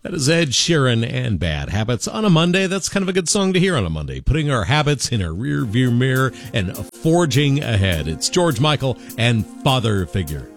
That is Ed Sheeran and Bad Habits on a Monday. That's kind of a good song to hear on a Monday. Putting our habits in a rear view mirror and forging ahead. It's George Michael and Father Figure.